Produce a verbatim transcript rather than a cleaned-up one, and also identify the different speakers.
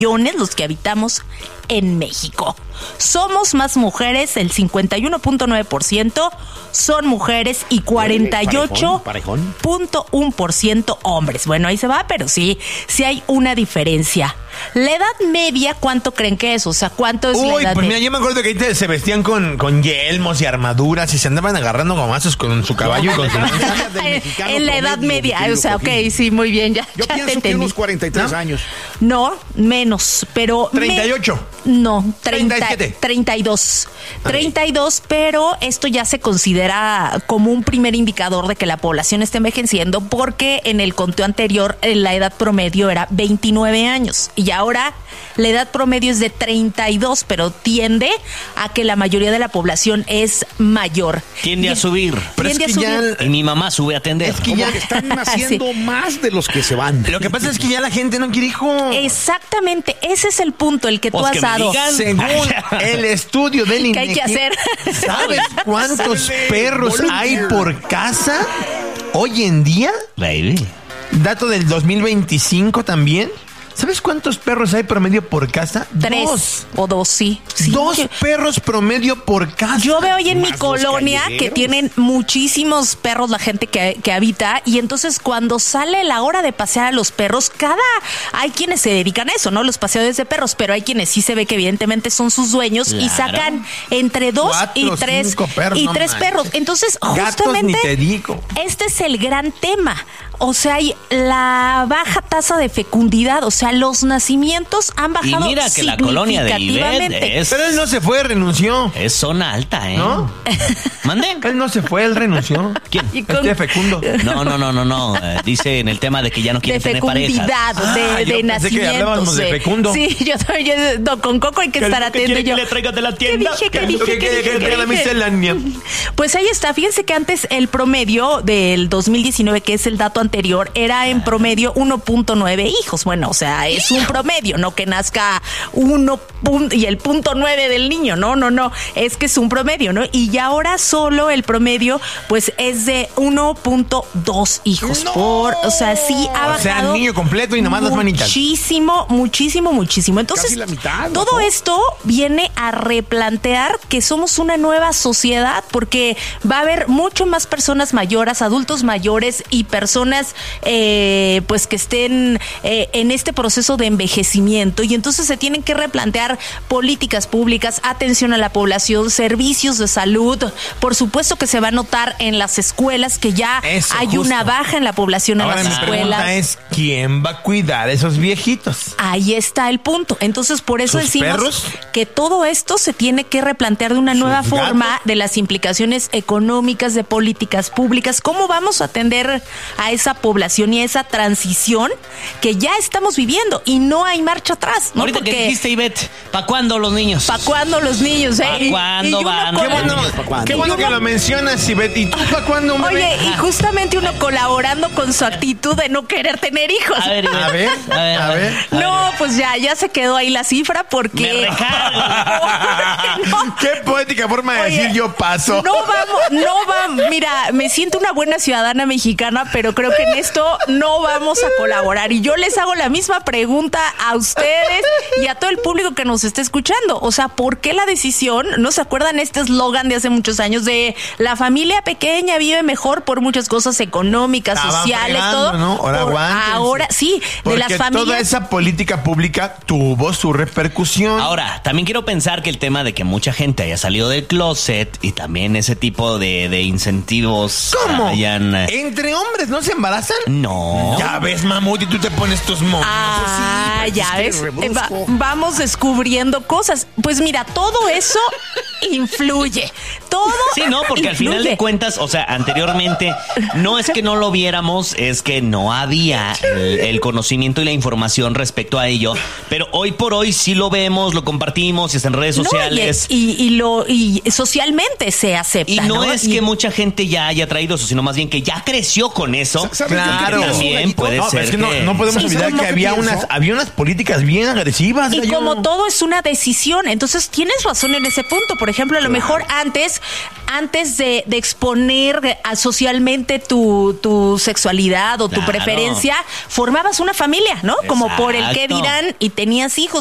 Speaker 1: los que habitamos en México. Somos más mujeres, el cincuenta y uno punto nueve por ciento son mujeres y cuarenta y ocho punto uno por ciento hombres. Bueno, ahí se va, pero sí, sí hay una diferencia. La edad media, ¿cuánto creen que es? O sea, ¿cuánto es
Speaker 2: Uy,
Speaker 1: la edad
Speaker 2: pues
Speaker 1: media?
Speaker 2: mira, yo me acuerdo que ahí se vestían con, con yelmos y armaduras y se andaban agarrando gomazos con su caballo y con su lanza.
Speaker 1: En la edad media, o sea, ok, sí, muy bien, ya,
Speaker 3: Yo
Speaker 1: ya te
Speaker 3: pienso que
Speaker 1: entendí.
Speaker 3: unos cuarenta y tres
Speaker 2: ¿No?
Speaker 3: años.
Speaker 1: No, menos, pero...
Speaker 2: treinta y ocho.
Speaker 1: Me, no, treinta,
Speaker 2: treinta y siete.
Speaker 1: treinta y dos. treinta y dos, pero esto ya se considera como un primer indicador de que la población está envejeciendo porque en el conteo anterior la edad promedio era veintinueve años y ahora la edad promedio es de treinta y dos, pero tiende a que la mayoría de la población es mayor.
Speaker 4: Tiende a subir.
Speaker 2: Pero es
Speaker 1: Tiende
Speaker 2: que
Speaker 1: a subir.
Speaker 2: ya...
Speaker 4: Y mi mamá sube a atender.
Speaker 2: Es que
Speaker 3: Como
Speaker 2: ya...
Speaker 3: que están naciendo más de los que se van.
Speaker 2: Lo que pasa es que ya la gente no quiere hijos.
Speaker 1: Exactamente, ese es el punto, el que tú
Speaker 4: Pues
Speaker 1: has
Speaker 4: que me
Speaker 1: dado.
Speaker 4: digan.
Speaker 2: Según el estudio del
Speaker 1: ¿Qué hay que hacer?
Speaker 2: ¿Sabes cuántos
Speaker 3: Sale
Speaker 2: perros hay
Speaker 3: volunteer.
Speaker 2: por casa hoy en día?
Speaker 4: Baby.
Speaker 2: Dato del dos mil veinticinco también. ¿Sabes cuántos perros hay promedio por casa?
Speaker 1: Tres
Speaker 2: Dos.
Speaker 1: o dos, sí. sí.
Speaker 2: Dos
Speaker 1: Yo-
Speaker 2: perros promedio por casa.
Speaker 1: Yo veo hoy en mi
Speaker 3: Más los
Speaker 1: colonia que
Speaker 3: callejeros.
Speaker 1: tienen muchísimos perros la gente que, que habita y entonces cuando sale la hora de pasear a los perros, cada... Hay quienes se dedican a eso, ¿no? Los paseadores de perros, pero hay quienes sí se ve que evidentemente son sus dueños y
Speaker 4: Claro.
Speaker 1: sacan entre dos
Speaker 2: Cuatro,
Speaker 1: y tres,
Speaker 2: cinco perros,
Speaker 1: y
Speaker 2: no
Speaker 1: tres
Speaker 2: manches.
Speaker 1: perros. Entonces,
Speaker 2: Gatos
Speaker 1: justamente...
Speaker 2: ni te digo.
Speaker 1: Este es el gran tema. O sea, hay la baja tasa de fecundidad, o sea, los nacimientos han
Speaker 4: Y
Speaker 1: bajado
Speaker 4: mira que la colonia de
Speaker 1: significativamente.
Speaker 4: Ivette es,
Speaker 2: Pero él no se fue, renunció.
Speaker 4: es zona alta, ¿eh?
Speaker 2: ¿No?
Speaker 4: ¿Mande?
Speaker 2: Él no se fue, él renunció.
Speaker 4: ¿Quién?
Speaker 1: Y con-
Speaker 2: Este fecundo.
Speaker 4: No, no, no, no, no. Eh, dice en el tema de que ya no
Speaker 1: De
Speaker 4: quiere tener
Speaker 1: fecundidad,
Speaker 4: parejas.
Speaker 1: de,
Speaker 2: Ah,
Speaker 1: de
Speaker 2: yo pensé que
Speaker 1: nacimientos.
Speaker 2: hablábamos de fecundo.
Speaker 1: Sí, yo también. yo- no, con Coco hay que,
Speaker 4: ¿Qué es
Speaker 1: estar
Speaker 4: lo que
Speaker 1: atento.
Speaker 4: quiere
Speaker 1: Yo,
Speaker 4: que le traigas de la
Speaker 1: ¿Qué
Speaker 4: tienda?
Speaker 1: dije? ¿Qué
Speaker 2: ¿Qué es
Speaker 1: dije?
Speaker 2: lo que
Speaker 1: ¿Qué
Speaker 2: quiere
Speaker 1: dije?
Speaker 2: que
Speaker 1: ¿Qué
Speaker 2: traiga la
Speaker 1: dije?
Speaker 2: miscelánea?
Speaker 1: Pues ahí está. Fíjense que antes el promedio del dos mil diecinueve, que es el dato anterior, era en promedio uno punto nueve hijos. Bueno, o sea, es un promedio, no que nazca uno pun- y el punto nueve del niño. No, no, no. Es que es un promedio, ¿no? Y ya ahora solo el promedio, pues, es de uno punto dos hijos
Speaker 2: ¡No!
Speaker 1: por. O sea, sí ha bajado.
Speaker 2: O sea, niño completo y nomás las manitas.
Speaker 1: Muchísimo, muchísimo, muchísimo. Entonces,
Speaker 3: Casi la mitad, ¿no?
Speaker 1: todo esto viene a replantear que somos una nueva sociedad porque va a haber mucho más personas mayores, adultos mayores y personas eh, pues que estén eh, en este proceso de envejecimiento y entonces se tienen que replantear políticas públicas, atención a la población, servicios de salud. Por supuesto que se va a notar en las escuelas que ya
Speaker 2: Eso,
Speaker 1: hay
Speaker 2: justo.
Speaker 1: una baja en la población
Speaker 2: Ahora
Speaker 1: en
Speaker 2: mi
Speaker 1: las
Speaker 2: pregunta
Speaker 1: escuelas.
Speaker 2: es, ¿quién va a cuidar a esos viejitos?
Speaker 1: Ahí está el punto. Entonces, por eso
Speaker 2: ¿Sus
Speaker 1: decimos
Speaker 2: perros?
Speaker 1: que todo esto se tiene que replantear de una nueva
Speaker 2: ¿Sus
Speaker 1: forma
Speaker 2: gatos?
Speaker 1: de las implicaciones económicas, de políticas públicas. ¿Cómo vamos a atender a esa población y a esa transición que ya estamos viviendo? Y no hay marcha atrás, ¿no?
Speaker 4: Ahorita que
Speaker 1: Porque
Speaker 4: dijiste, Ivette, ¿para cuándo los niños?
Speaker 1: ¿para cuándo los niños? Eh?
Speaker 4: ¿Pa'
Speaker 1: Y-
Speaker 4: cuándo
Speaker 1: y uno
Speaker 4: van?
Speaker 1: con-
Speaker 2: Qué bueno,
Speaker 3: ¿para cuándo?
Speaker 2: qué bueno
Speaker 1: Y
Speaker 2: que
Speaker 1: uno-
Speaker 2: lo mencionas, Ivette. ¿Y tú para cuándo, un bebé?
Speaker 1: Oye, y justamente uno colaborando con su actitud de no querer tener hijos.
Speaker 4: A ver, Ivette.
Speaker 2: A ver,
Speaker 4: a ver,
Speaker 2: a ver.
Speaker 1: No, pues ya, ya se quedó ahí la cifra porque...
Speaker 4: Me recargo.
Speaker 1: No.
Speaker 2: Qué poética forma de
Speaker 1: Oye,
Speaker 2: decir yo paso.
Speaker 1: No vamos, no vamos. Mira, me siento una buena ciudadana mexicana, pero creo que en esto no vamos a colaborar. Y yo les hago la misma pregunta a ustedes y a todo el público que nos está escuchando. O sea, ¿por qué la decisión? ¿No se acuerdan este eslogan de hace muchos años de la familia pequeña vive mejor por muchas cosas económicas,
Speaker 2: Estaban
Speaker 1: sociales,
Speaker 2: fregando,
Speaker 1: todo?
Speaker 2: ¿no? Ahora
Speaker 1: Por-
Speaker 2: aguántense.
Speaker 1: ahora sí,
Speaker 2: Porque
Speaker 1: de las familias.
Speaker 2: toda esa política pública tuvo su repercusión.
Speaker 4: Ahora, también quiero pensar que el tema de que mucha gente haya salido del closet y también ese tipo de, de incentivos
Speaker 2: ¿Cómo?
Speaker 4: hayan... eh,
Speaker 2: ¿Entre hombres no se embarazan?
Speaker 4: No.
Speaker 2: Ya ves, mamut, y tú te pones tus monos.
Speaker 1: Ah,
Speaker 3: pues,
Speaker 1: ya
Speaker 3: es que
Speaker 1: ves.
Speaker 3: rebusco.
Speaker 1: Eh, va- vamos descubriendo cosas. Pues mira, todo eso influye. Todo.
Speaker 4: Sí, no, porque al final
Speaker 1: influye.
Speaker 4: de cuentas, o sea, anteriormente no es que no lo viéramos, es que no había el, el conocimiento y la información respecto a ello, pero hoy por hoy sí lo vemos, lo compartimos y está en redes
Speaker 1: No,
Speaker 4: sociales.
Speaker 1: y, y, y lo y socialmente se acepta.
Speaker 4: Y no, es
Speaker 1: Y-
Speaker 4: que mucha gente ya haya traído eso, sino más bien que ya creció con eso.
Speaker 3: ¿Sabes? Yo
Speaker 2: Claro.
Speaker 3: creo que
Speaker 4: También
Speaker 3: eso,
Speaker 4: puede
Speaker 2: No,
Speaker 4: ser
Speaker 2: pero es que no,
Speaker 4: que-
Speaker 2: no podemos
Speaker 1: Sí,
Speaker 2: olvidar
Speaker 1: ¿sabes
Speaker 2: que
Speaker 1: lo que
Speaker 2: había
Speaker 3: pienso?
Speaker 2: unas, había unas políticas bien agresivas.
Speaker 1: Y
Speaker 2: gallo.
Speaker 1: como todo es una decisión, entonces tienes razón en ese punto. Por ejemplo, a lo mejor antes, antes de, de exponer a socialmente tu, tu sexualidad o tu
Speaker 4: Claro.
Speaker 1: preferencia, formabas una familia, ¿no? Como por el qué
Speaker 4: Exacto.
Speaker 1: dirán y tenías hijos.